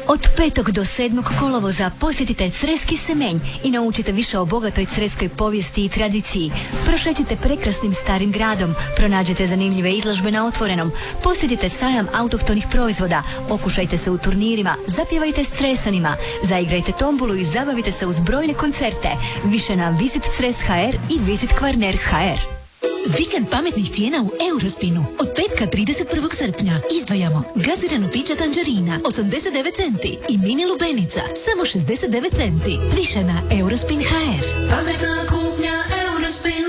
Od 5. do 7. kolovoza posjetite Creski Semenj i naučite više o bogatoj creskoj povijesti i tradiciji. Prošećite prekrasnim starim gradom, pronađite zanimljive izložbe na otvorenom, posjetite sajam autohtonih proizvoda, okušajte se u turnirima, zapjevajte s Cresanima, zaigrajte tombulu i zabavite se uz brojne koncerte. Više na Visit Cres.hr i Visit Kvarner.hr. Vikend pametnih cijena u Eurospinu. Od petka 31. srpnja izdvajamo gazirano piće Tangerina 89 centi i mini lubenica samo 69 centi. Više na Eurospin.hr. Pametna kupnja Eurospin.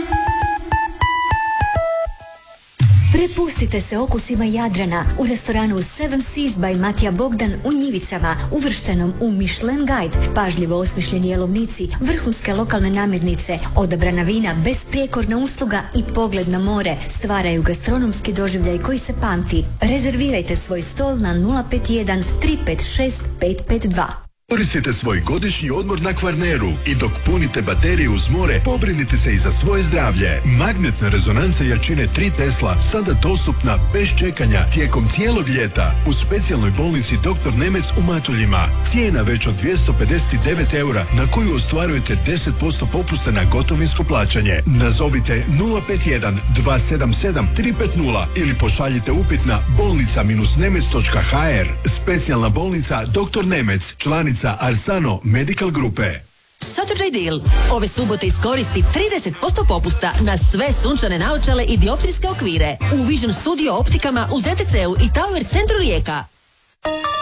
Prepustite se okusima Jadrana u restoranu Seven Seas by Matija Bogdan u Njivicama, uvrštenom u Michelin Guide. Pažljivo osmišljeni jelovnici, vrhunske lokalne namirnice, odabrana vina, besprijekorna usluga i pogled na more stvaraju gastronomski doživljaj koji se pamti. Rezervirajte svoj stol na 051 356 552. Koristite svoj godišnji odmor na Kvarneru i dok punite bateriju uz more, pobrinite se i za svoje zdravlje. Magnetna rezonanca jačine 3 Tesla sada dostupna bez čekanja tijekom cijelog ljeta u specijalnoj bolnici Dr. Nemec u Matuljima. Cijena već od 259 eura na koju ostvarujete 10% popusta na gotovinsko plaćanje. Nazovite 051 277 350 ili pošaljite upit na bolnica-nemec.hr. Specijalna bolnica Dr. Nemec, članica Arsano Medical Grupe. Saturday Deal. Ove subote iskoristi 30% popusta na sve sunčane naočale i dioptrijske okvire u Vision Studio optikama u ZTC-u i Tower centru Rijeka.